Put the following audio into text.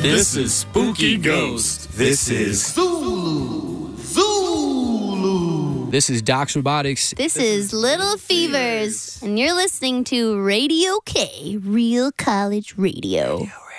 This is Spooky Ghost. This is Zulu. This is Docs Robotics. This is Little Fevers, and you're listening to Radio K, Real College Radio.